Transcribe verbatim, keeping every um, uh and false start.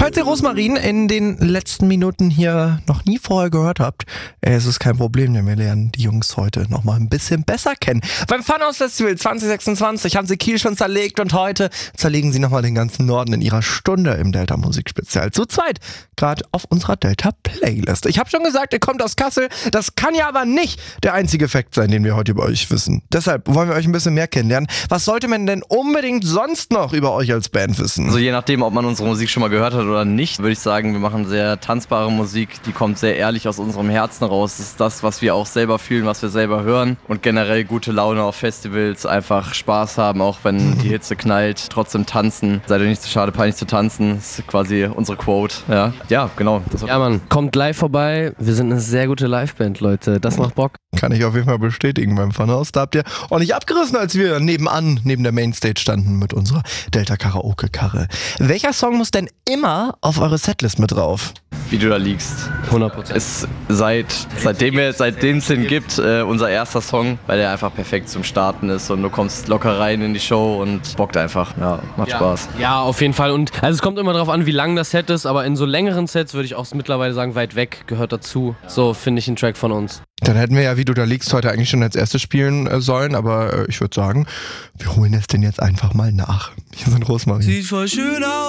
Falls ihr Rosmarin in den letzten Minuten hier noch nie vorher gehört habt, es ist kein Problem, denn wir lernen die Jungs heute noch mal ein bisschen besser kennen. Beim Funhouse Festival zwanzig sechsundzwanzig haben sie Kiel schon zerlegt und heute zerlegen sie nochmal den ganzen Norden in ihrer Stunde im Delta Musikspezial. Zu zweit, gerade auf unserer Delta Playlist. Ich habe schon gesagt, ihr kommt aus Kassel. Das kann ja aber nicht der einzige Fakt sein, den wir heute über euch wissen. Deshalb wollen wir euch ein bisschen mehr kennenlernen. Was sollte man denn unbedingt sonst noch über euch als Band wissen? Also je nachdem, ob man unsere Musik schon mal gehört hat oder nicht, würde ich sagen, wir machen sehr tanzbare Musik, die kommt sehr ehrlich aus unserem Herzen raus. Das ist das, was wir auch selber fühlen, was wir selber hören und generell gute Laune auf Festivals, einfach Spaß haben, auch wenn die Hitze knallt, trotzdem tanzen. Seid ihr nicht zu schade, peinlich zu tanzen, das ist quasi unsere Quote. Ja, ja genau. Das ja Mann, kommt live vorbei, wir sind eine sehr gute Liveband, Leute, das macht Bock. Kann ich auf jeden Fall bestätigen beim Funhouse. Da habt ihr ordentlich abgerissen, als wir nebenan, neben der Mainstage standen mit unserer Delta Karaoke-Karre. Welcher Song muss denn immer auf eure Setlist mit drauf? Wie du da liegst. hundert Prozent. Ist seit, seitdem wir, seitdem es den gibt, äh, unser erster Song, weil der einfach perfekt zum Starten ist und du kommst locker rein in die Show und bockt einfach. Ja, macht ja. Spaß. Ja, auf jeden Fall. Und also es kommt immer darauf an, wie lang das Set ist, aber in so längeren Sets würde ich auch mittlerweile sagen, weit weg gehört dazu. So finde ich einen Track von uns. Dann hätten wir ja, wie du da liegst, heute eigentlich schon als erstes spielen äh, sollen, aber äh, ich würde sagen, wir holen es denn jetzt einfach mal nach. Hier sind Rosmarin. Sieht voll schön aus.